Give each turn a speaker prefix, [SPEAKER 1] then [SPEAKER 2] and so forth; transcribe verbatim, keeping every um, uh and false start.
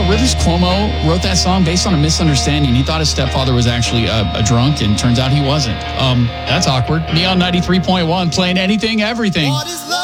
[SPEAKER 1] know, Rivers Cuomo wrote that song based on a misunderstanding. He thought his stepfather was actually a, a drunk, and turns out he wasn't. Um, that's awkward. Neon ninety-three point one, playing anything, everything.
[SPEAKER 2] What is love?